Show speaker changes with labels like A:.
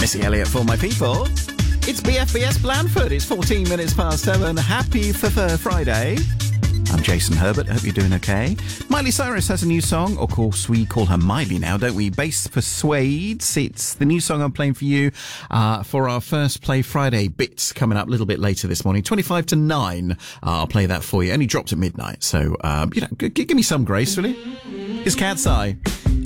A: Missy Elliott for my people. It's BFBS Blandford. It's 14 minutes past 7. Happy Friday. I'm Jason Herbert. Hope you're doing okay. Miley Cyrus has a new song. Of course, we call her Miley now, don't we? Bass Persuades. It's the new song I'm playing for you for our First Play Friday bits coming up a little bit later this morning. 25 to 9. I'll play that for you. Only dropped at midnight. So, give me some grace, will you? It's Cat's Eye.